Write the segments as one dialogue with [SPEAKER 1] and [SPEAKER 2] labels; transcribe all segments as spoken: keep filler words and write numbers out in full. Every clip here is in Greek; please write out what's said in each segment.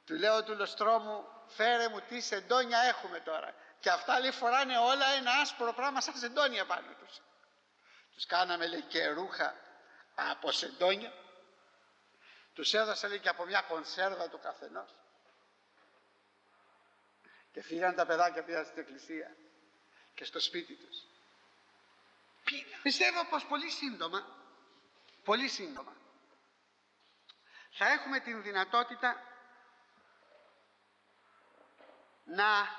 [SPEAKER 1] Του λέω του λοστρό μου, φέρε μου τι σεντόνια έχουμε τώρα. Και αυτά λέει φοράνε όλα ένα άσπρο πράγμα σαν σεντόνια πάνω τους. Τους κάναμε λέει και ρούχα από σεντόνια. Τους έδωσα λέει και από μια κονσέρβα του καθενός. Και φύγαν τα παιδάκια, πήγαν στην εκκλησία και στο σπίτι τους. Πιστεύω πως πολύ σύντομα, πολύ σύντομα θα έχουμε την δυνατότητα να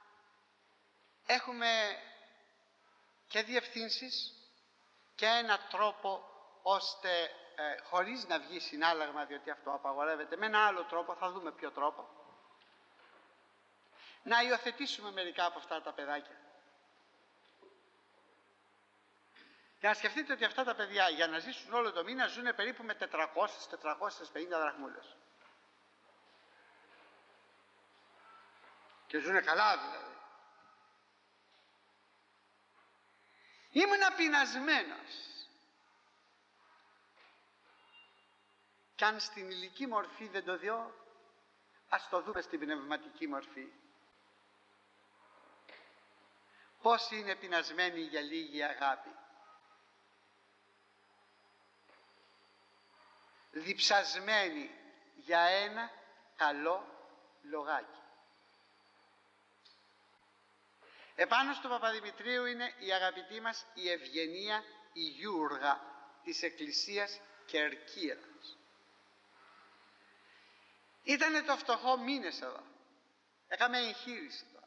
[SPEAKER 1] έχουμε και διευθύνσεις και ένα τρόπο ώστε ε, χωρίς να βγει συνάλλαγμα, διότι αυτό απαγορεύεται, με ένα άλλο τρόπο, θα δούμε ποιο τρόπο, να υιοθετήσουμε μερικά από αυτά τα παιδάκια. Για να σκεφτείτε ότι αυτά τα παιδιά για να ζήσουν όλο το μήνα ζουν περίπου με τετρακόσιες με τετρακόσιες πενήντα δραχμούλες. Και ζουνε καλά δηλαδή. Ήμουνα πεινασμένος. Κι αν στην υλική μορφή δεν το δω, ας το δούμε στην πνευματική μορφή. Πώς είναι πεινασμένοι για λίγη αγάπη. Διψασμένοι για ένα καλό λογάκι. Επάνω στο Παπαδημητρίου είναι η αγαπητή μας η Ευγενία η Γιούργα της Εκκλησίας Κερκύρας. Ήτανε το φτωχό μήνες εδώ. Έκαμε εγχείρηση τώρα.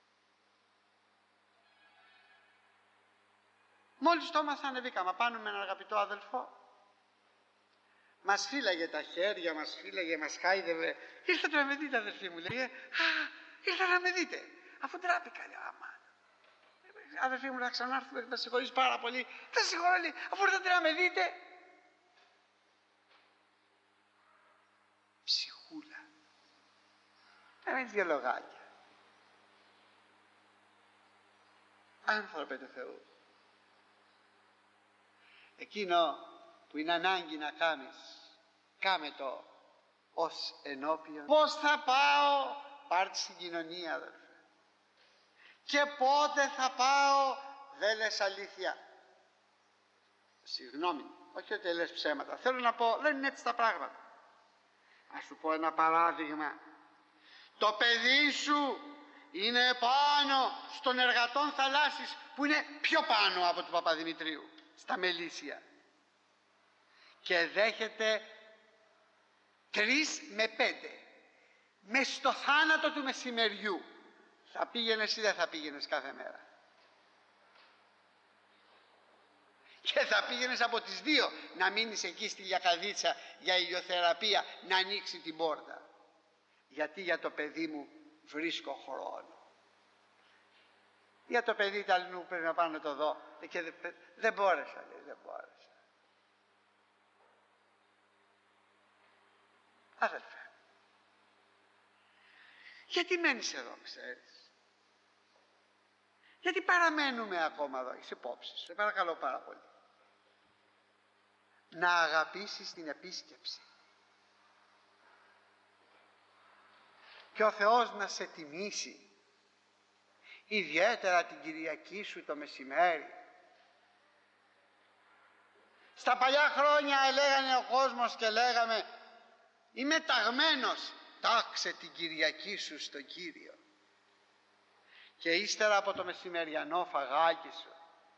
[SPEAKER 1] Μόλις το έμαθα ανεβήκαμε πάνω με έναν αγαπητό αδελφό. Μας φύλαγε τα χέρια, μας φύλαγε, μας χάιδευε. Ήρθατε να με δείτε αδελφοί μου, λέει. Α, ήρθατε να με δείτε. Αφού τράπηκα, λέει, άμα. Αδελφοί μου, να ξανάρθουμε, με συγχωρείς πάρα πολύ. Δεν συγχωρώ, λέει, αφού ήρθατε να με δείτε. Ψυχούλα. Με δύο λογάκια. Άνθρωπε του Θεού. Εκείνο που είναι ανάγκη να κάνεις, κάμε το ως ενώπιον. Πώς θα πάω, πάρ' τη στην κοινωνία αδελφέ. Και πότε θα πάω, δεν λες αλήθεια. Συγγνώμη, όχι ότι λες ψέματα. Θέλω να πω, δεν είναι έτσι τα πράγματα. Ας σου πω ένα παράδειγμα. Το παιδί σου είναι πάνω στον Εργατών Θαλάσσης, που είναι πιο πάνω από του Παπαδημητρίου, στα Μελίσια. Και δέχεται τρεις με πέντε. Μες στο θάνατο του μεσημεριού. Θα πήγαινες ή δεν θα πήγαινες κάθε μέρα? Και θα πήγαινες από τις δύο, να μείνεις εκεί στη Λιακαδίτσα για ηλιοθεραπεία, να ανοίξει την πόρτα. Γιατί για το παιδί μου βρίσκω χρόνο. Για το παιδί Ιταλινού πρέπει να πάω να το δω. Και δεν, δεν μπόρεσα, λέει, δεν μπόρεσα. Αδελφέ, γιατί μένεις εδώ, ξέρεις? Γιατί παραμένουμε ακόμα εδώ, έχεις υπόψη σου, σε παρακαλώ πάρα πολύ. Να αγαπήσεις την επίσκεψη. Και ο Θεός να σε τιμήσει, ιδιαίτερα την Κυριακή σου το μεσημέρι. Στα παλιά χρόνια λέγανε ο κόσμος και λέγαμε, είμαι ταγμένος, τάξε την Κυριακή σου στον Κύριο. Και ύστερα από το μεσημεριανό φαγάκι σου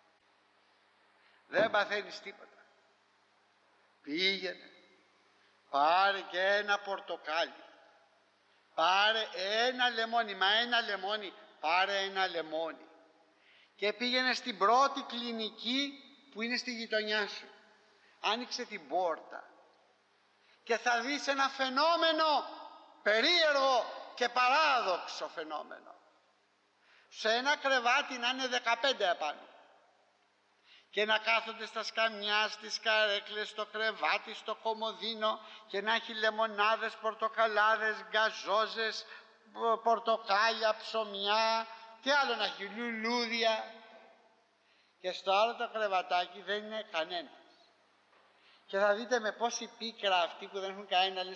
[SPEAKER 1] δεν παθαίνεις τίποτα. Πήγαινε, πάρε και ένα πορτοκάλι, πάρε ένα λεμόνι, μα ένα λεμόνι, πάρε ένα λεμόνι, και πήγαινε στην πρώτη κλινική που είναι στη γειτονιά σου. Άνοιξε την πόρτα και θα δεις ένα φαινόμενο περίεργο και παράδοξο φαινόμενο. Σε ένα κρεβάτι να είναι δεκαπέντε επάνω και να κάθονται στα σκαμιά, στις καρέκλες, στο κρεβάτι, στο κομοδίνο, και να έχει λεμονάδες, πορτοκαλάδες, γκαζόζες, πορτοκάλια, ψωμιά, τι άλλο να έχει, λουλούδια. Και στο άλλο το κρεβατάκι δεν είναι κανένας. Και θα δείτε με πόση πίκρα αυτοί που δεν έχουν κανένα